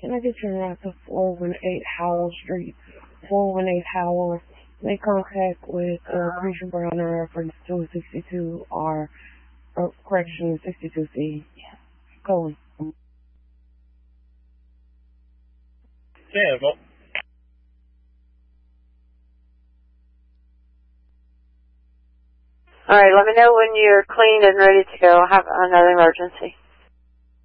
Can I get you around to 418 Howell Street, 418 Howell? Make contact with Commissioner Brown in reference to 62R, correction, 62C. Go on. Yeah, well. All right, let me know when you're clean and ready to go. I have another emergency.